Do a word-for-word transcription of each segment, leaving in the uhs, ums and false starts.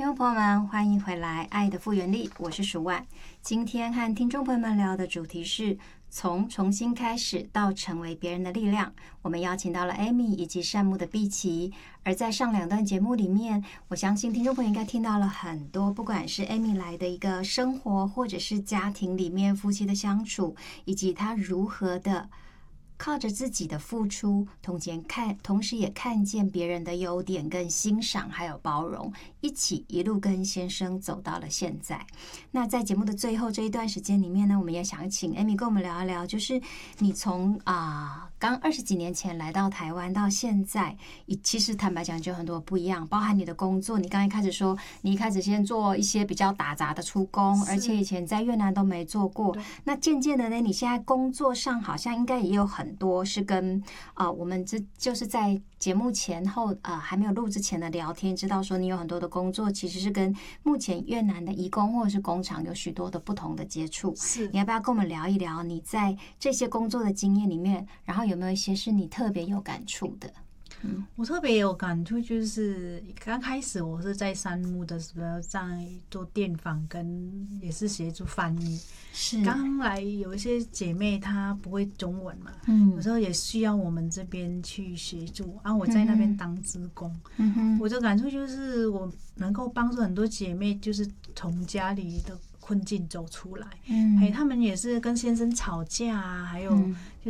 听众朋友们，欢迎回来《爱的复原力》，我是蜀万。今天和听众朋友们聊的主题是从重新开始到成为别人的力量。我们邀请到了 Amy 以及善牧的碧琪。而在上两段节目里面，我相信听众朋友应该听到了很多，不管是 Amy 来的一个生活，或者是家庭里面夫妻的相处，以及她如何的靠着自己的付出，同时看，同时也看见别人的优点，跟欣赏还有包容，一起一路跟先生走到了现在。那在节目的最后这一段时间里面呢，我们也想请 Amy 跟我们聊一聊，就是你从啊、呃、刚二十几年前来到台湾到现在，其实坦白讲就很多不一样，包含你的工作。你刚才开始说，你一开始先做一些比较打杂的出工，而且以前在越南都没做过。那渐渐的呢，你现在工作上好像应该也有很多是跟啊、呃，我们这就是在节目前后呃还没有录之前的聊天，知道说你有很多的工作其实是跟目前越南的移工或者是工厂有许多的不同的接触。 是， 你要不要跟我们聊一聊你在这些工作的经验里面，然后有没有一些是你特别有感触的？ 嗯，我特别有感触，就是刚开始我是在山牧的时候在做电访，跟也是协助翻译。 是， 刚来有一些姐妹她不会中文嘛， 嗯， 有时候也需要我们这边去协助啊。我在那边当志工， 嗯哼， 我的感触就是我能够帮助很多姐妹，就是从家里的困境走出来。嗯，哎，他们也是跟先生吵架啊，还有就是。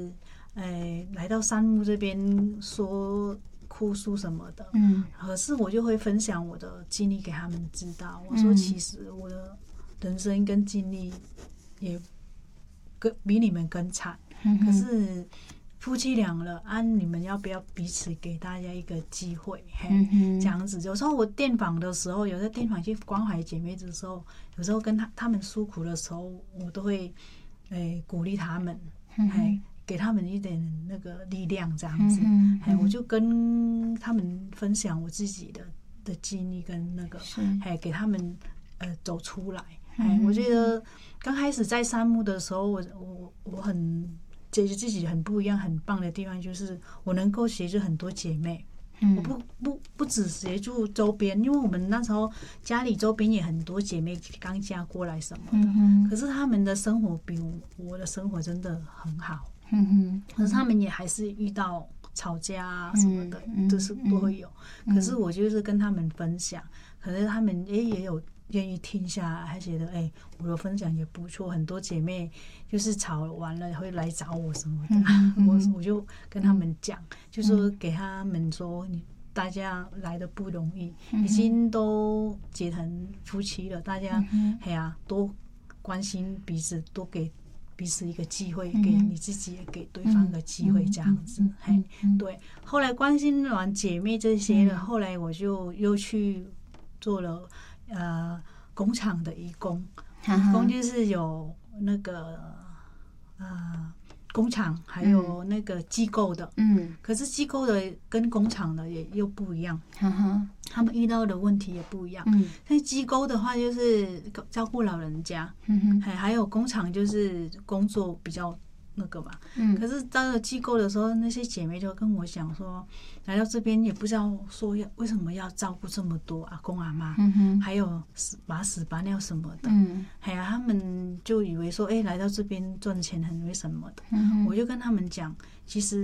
嗯哎，来到山牧这边说哭诉什么的，嗯，可是我就会分享我的经历给他们知道。我说，其实我的人生跟经历也更比你们更惨，嗯，可是夫妻俩了啊，你们要不要彼此给大家一个机会？嘿，嗯，这样子。有时候我电访的时候，有时候电访去关怀姐妹的时候，有时候跟他他们诉苦的时候，我都会哎鼓励他们，哎。给他们一点那个力量，这样子，嗯嗯、我就跟他们分享我自己的的经历跟那个，哎，给他们呃走出来。哎、嗯，我觉得刚开始在山牧的时候，我我我很觉得自己很不一样、很棒的地方，就是我能够协助很多姐妹。嗯、我不不不只协助周边，因为我们那时候家里周边也很多姐妹刚嫁过来什么的，嗯、可是他们的生活比我我的生活真的很好。嗯哼，可是他们也还是遇到吵架啊什么的，嗯、都是都会有。嗯、可是我就是跟他们分享，可是他们也也有愿意听下来，还觉得哎、欸，我的分享也不错。很多姐妹就是吵完了会来找我什么的，嗯、我我就跟他们讲，就说给他们说，你大家来的不容易，嗯、已经都结成夫妻了，大家哎呀、啊、多关心彼此，多给。彼此一个机会，给你自己也给对方一个机会，这样子，嘿，对。后来关心完姐妹这些了，后来我就又去做了呃工厂的义工，义工就是有那个呃工厂，还有那个机构的，嗯，可是机构的跟工厂的也又不一样，嗯他们遇到的问题也不一样。嗯，但机构的话就是照顾老人家，嗯哼，还还有工厂就是工作比较那个嘛。嗯，可是到了机构的时候，那些姐妹就跟我讲说，来到这边也不知道说要为什么要照顾这么多阿公阿嬷，嗯哼，还有把屎把尿什么的，嗯，哎呀，他们就以为说，哎、欸，来到这边赚钱很为什么的。嗯，我就跟他们讲，其实。